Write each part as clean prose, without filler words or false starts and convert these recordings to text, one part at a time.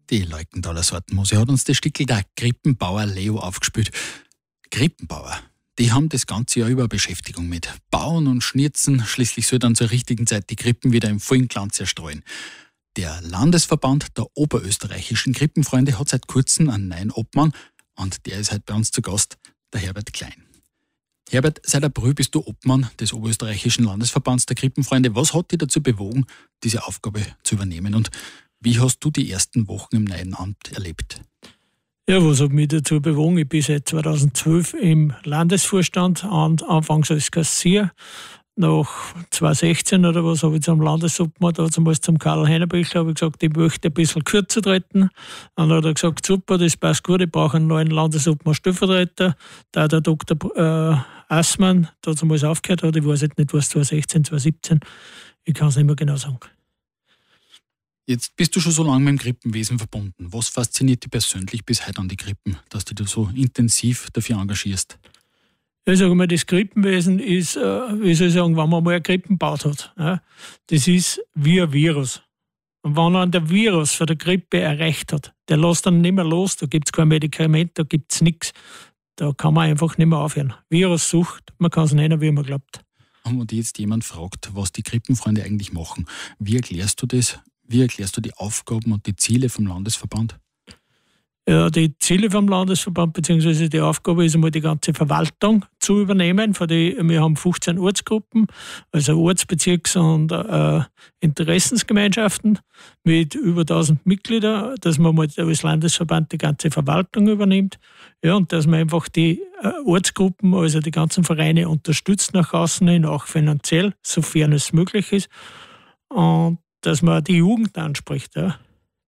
Die Leukenthaler Sortenmuse hat uns das Stickel der Krippenbauer Leo aufgespielt. Krippenbauer, die haben das ganze Jahr über Beschäftigung mit Bauen und Schnirzen. Schließlich soll dann zur richtigen Zeit die Krippen wieder im vollen Glanz erstrahlen. Der Landesverband der oberösterreichischen Krippenfreunde hat seit kurzem einen neuen Obmann und der ist heute bei uns zu Gast, der Herbert Klein. Herbert, seit April bist du Obmann des oberösterreichischen Landesverbands der Krippenfreunde. Was hat dich dazu bewogen, diese Aufgabe zu übernehmen und wie hast du die ersten Wochen im neuen Amt erlebt? Ja, was hat mich dazu bewogen? Ich bin seit 2012 im Landesvorstand, anfangs als Kassier. Nach 2016 oder was habe ich zum Landesobmann, damals zum Karl Heinebrichler, habe ich gesagt, ich möchte ein bisschen kürzer treten. Und dann hat er gesagt, super, das passt gut, ich brauche einen neuen Landesobmann-Stellvertreter. Da der Dr. Assmann damals aufgehört hat, ich weiß jetzt nicht, was 2016, 2017, ich kann es nicht mehr genau sagen. Jetzt bist du schon so lange mit dem Krippenwesen verbunden. Was fasziniert dich persönlich bis heute an die Krippen, dass du dich so intensiv dafür engagierst? Ich sage mal, das Krippenwesen ist, wie soll ich sagen, wenn man mal eine Krippen gebaut hat, ja, das ist wie ein Virus. Und wenn man der Virus von der Grippe erreicht hat, der lässt dann nicht mehr los, da gibt es kein Medikament, da gibt es nichts. Da kann man einfach nicht mehr aufhören. Virussucht, man kann es nennen, wie man glaubt. Und wenn dich jetzt jemand fragt, was die Krippenfreunde eigentlich machen, wie erklärst du das? Wie erklärst du die Aufgaben und die Ziele vom Landesverband? Ja, die Ziele vom Landesverband bzw. die Aufgabe ist einmal die ganze Verwaltung zu übernehmen. Wir haben 15 Ortsgruppen, also Ortsbezirks- und Interessensgemeinschaften mit über 1000 Mitgliedern, dass man mal als Landesverband die ganze Verwaltung übernimmt. Ja, und dass man einfach die Ortsgruppen, also die ganzen Vereine unterstützt nach außen hin, auch finanziell, sofern es möglich ist. Und dass man die Jugend anspricht. Ja.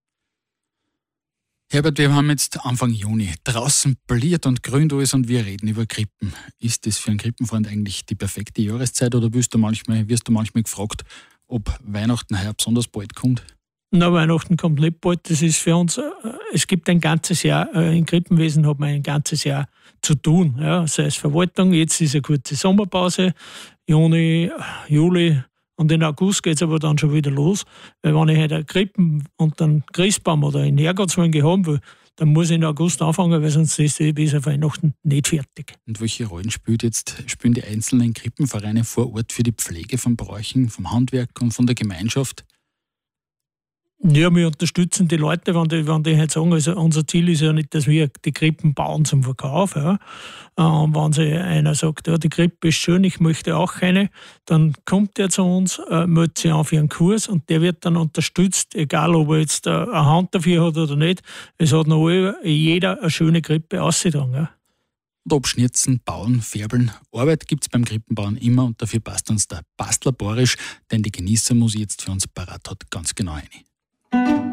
Herbert, wir haben jetzt Anfang Juni. Draußen bliert und grünt alles und wir reden über Krippen. Ist das für einen Krippenfreund eigentlich die perfekte Jahreszeit oder wirst du manchmal gefragt, ob Weihnachten heuer besonders bald kommt? Na, Weihnachten kommt nicht bald. Das ist für uns, es gibt ein ganzes Jahr, im Krippenwesen hat man ein ganzes Jahr zu tun. Ja, sei es Verwaltung, jetzt ist eine kurze Sommerpause, Juni, Juli. Und in August geht es aber dann schon wieder los. Weil wenn ich heute eine Krippen und einen Christbaum oder einen Herrgottswagen haben will, dann muss ich in August anfangen, weil sonst ist bis auf Weihnachten nicht fertig. Und welche Rollen spielen die einzelnen Krippenvereine vor Ort für die Pflege von Bräuchen, vom Handwerk und von der Gemeinschaft? Ja, wir unterstützen die Leute, wenn die halt sagen, also unser Ziel ist ja nicht, dass wir die Krippen bauen zum Verkauf. Ja. Und wenn einer sagt, ja, die Krippe ist schön, ich möchte auch eine, dann kommt der zu uns, meldet sich an für einen Kurs und der wird dann unterstützt, egal ob er jetzt eine Hand dafür hat oder nicht. Es hat noch jeder eine schöne Krippe ausgetragen. Ja. Und ob Schnitzen, Bauen, Färbeln, Arbeit gibt es beim Krippenbauen immer und dafür passt uns der Bastler Borisch, den die Genießermusik jetzt für uns parat hat, ganz genau ein.